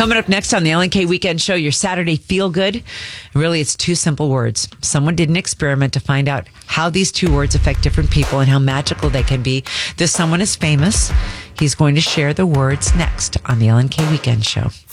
Coming up next on the LNK Weekend Show, your Saturday feel good. Really, it's two simple words. Someone did an experiment to find out how these two words affect different people and how magical they can be. This someone is famous. He's going to share the words next on the LNK Weekend Show.